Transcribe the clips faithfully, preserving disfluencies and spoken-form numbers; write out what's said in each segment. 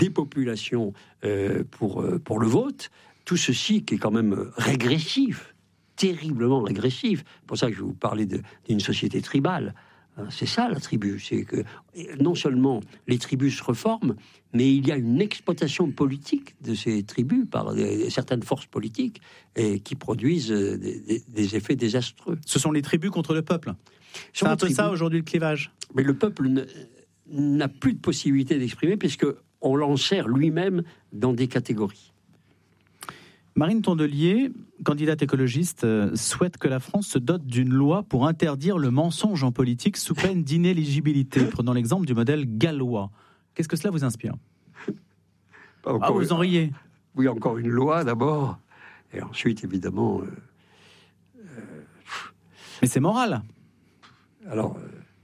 dépopulation euh, pour, euh, pour le vote, tout ceci qui est quand même régressif, terriblement régressif. C'est pour ça que je vais vous parler de, d'une société tribale. C'est ça la tribu, c'est que non seulement les tribus se reforment, mais il y a une exploitation politique de ces tribus par des, certaines forces politiques et qui produisent des, des, des effets désastreux. Ce sont les tribus contre le peuple. C'est un peu tribus. Ça aujourd'hui le clivage. Mais le peuple ne, n'a plus de possibilité d'exprimer puisque on l'enserre lui-même dans des catégories. Marine Tondelier, candidate écologiste, euh, souhaite que la France se dote d'une loi pour interdire le mensonge en politique sous peine d'inéligibilité. Prenons l'exemple du modèle gallois. Qu'est-ce que cela vous inspire ? Ah, vous en riez ? Oui, encore une loi d'abord, et ensuite, évidemment... Euh, euh, Mais c'est moral. Alors,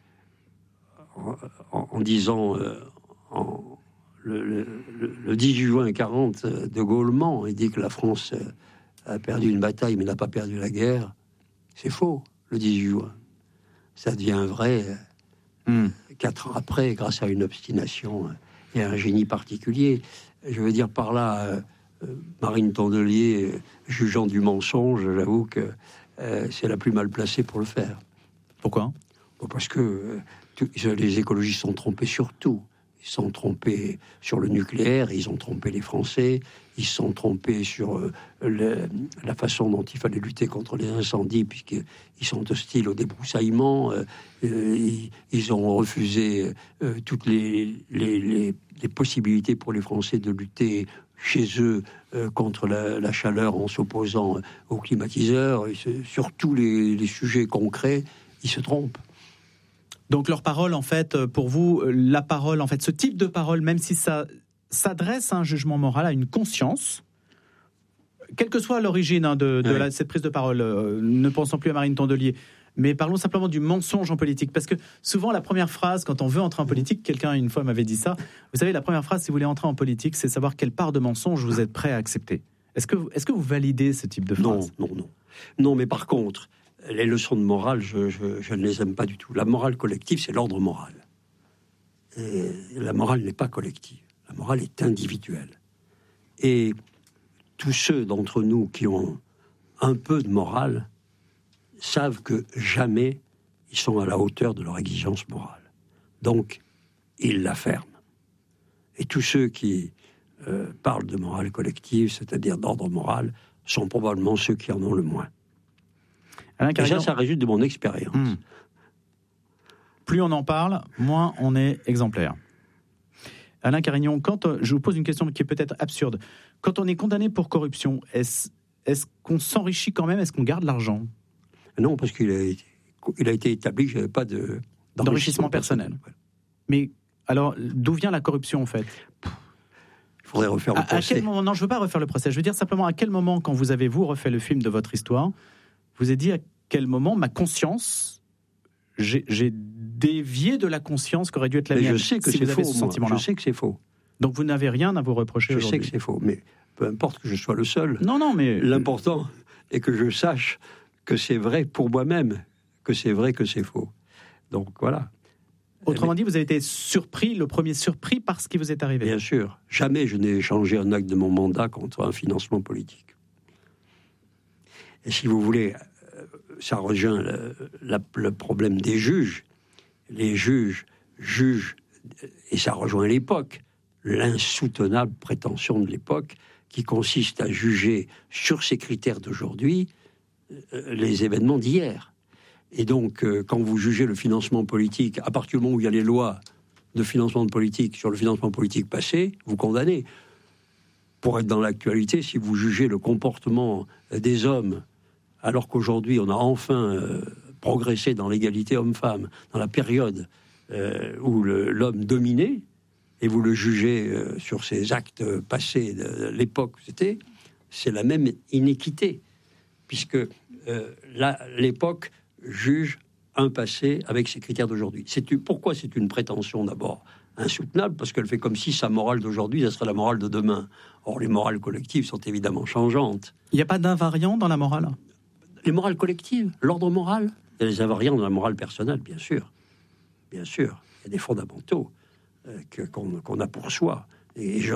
euh, en, en, en disant... Euh, en, Le, le, le dix-huit juin quarante, De Gaulle ment et dit que la France a perdu une bataille mais n'a pas perdu la guerre. C'est faux, le dix-huit juin. Ça devient vrai mm. quatre ans après, grâce à une obstination et à un génie particulier. Je veux dire par là, euh, Marine Tondelier, euh, jugeant du mensonge, j'avoue que euh, c'est la plus mal placée pour le faire. Pourquoi ? Bon, parce que euh, tout, les écologistes sont trompés sur tout. Ils sont trompés sur le nucléaire, ils ont trompé les Français, ils sont trompés sur euh, le, la façon dont il fallait lutter contre les incendies, puisqu'ils sont hostiles au débroussaillement, euh, ils, ils ont refusé euh, toutes les, les, les, les possibilités pour les Français de lutter chez eux euh, contre la, la chaleur en s'opposant aux climatiseurs, et se, sur tous les, les sujets concrets, ils se trompent. Donc leur parole, en fait, pour vous, la parole, en fait, ce type de parole, même si ça s'adresse à un jugement moral, à une conscience, quelle que soit l'origine hein, de, de oui. la, cette prise de parole, euh, ne pensons plus à Marine Tondelier, mais parlons simplement du mensonge en politique, parce que souvent la première phrase, quand on veut entrer en politique, quelqu'un une fois m'avait dit ça, vous savez, la première phrase, si vous voulez entrer en politique, c'est savoir quelle part de mensonge vous êtes prêt à accepter. Est-ce que, est-ce que vous validez ce type de phrase ? Non, non, non. Non, mais par contre... Les leçons de morale, je, je, je ne les aime pas du tout. La morale collective, c'est l'ordre moral. Et la morale n'est pas collective. La morale est individuelle. Et tous ceux d'entre nous qui ont un peu de morale savent que jamais ils sont à la hauteur de leur exigence morale. Donc, ils la ferment. Et tous ceux qui euh, parlent de morale collective, c'est-à-dire d'ordre moral, sont probablement ceux qui en ont le moins. Alain Carignan, et ça, ça résulte de mon expérience. Mmh. Plus on en parle, moins on est exemplaire. Alain Carignan, quand je vous pose une question qui est peut-être absurde, quand on est condamné pour corruption, est-ce, est-ce qu'on s'enrichit quand même ? Est-ce qu'on garde l'argent ? Non, parce qu'il a été, il a été établi que je n'avais pas de, d'enrichissement, d'enrichissement personnel. personnel. Mais alors, d'où vient la corruption en fait ? Il faudrait refaire le à, procès. À quel moment ? Non, je ne veux pas refaire le procès. Je veux dire simplement à quel moment, quand vous avez, vous, refait le film de votre histoire, vous avez dit à quel moment ma conscience, j'ai, j'ai dévié de la conscience qu'aurait dû être la mais mienne. Je sais que si c'est vous faux. avez ce Moi. Je sais que c'est faux. Donc vous n'avez rien à vous reprocher je aujourd'hui. Je sais que c'est faux, mais peu importe que je sois le seul. Non, non, mais l'important est que je sache que c'est vrai pour moi-même, que c'est vrai que c'est faux. Donc voilà. Autrement mais, dit, vous avez été surpris, le premier surpris par ce qui vous est arrivé. Bien sûr. Jamais je n'ai échangé un acte de mon mandat contre un financement politique. Et si vous voulez, ça rejoint le, la, le problème des juges. Les juges jugent, et ça rejoint l'époque, l'insoutenable prétention de l'époque qui consiste à juger sur ces critères d'aujourd'hui les événements d'hier. Et donc, quand vous jugez le financement politique, à partir du moment où il y a les lois de financement de politique sur le financement politique passé, vous condamnez. Pour être dans l'actualité, si vous jugez le comportement des hommes, alors qu'aujourd'hui, on a enfin euh, progressé dans l'égalité homme-femme, dans la période euh, où le, l'homme dominait, et vous le jugez euh, sur ces actes passés de l'époque où c'était, c'est la même iniquité, puisque euh, là, l'époque juge un passé avec ses critères d'aujourd'hui. C'est une, pourquoi c'est une prétention d'abord insoutenable ? Parce qu'elle fait comme si sa morale d'aujourd'hui, ça serait la morale de demain. Or, les morales collectives sont évidemment changeantes. Il n'y a pas d'invariant dans la morale ? Les morales collectives, l'ordre moral, il y a des invariants dans la morale personnelle, bien sûr. Bien sûr, il y a des fondamentaux euh, que, qu'on, qu'on a pour soi. Et